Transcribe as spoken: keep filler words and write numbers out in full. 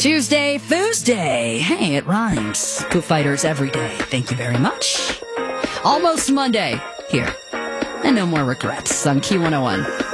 Tuesday, Foosday. Hey, it rhymes. Foo Fighters every day. Thank you very much. Almost Monday. Here. And no more regrets on Q one oh one.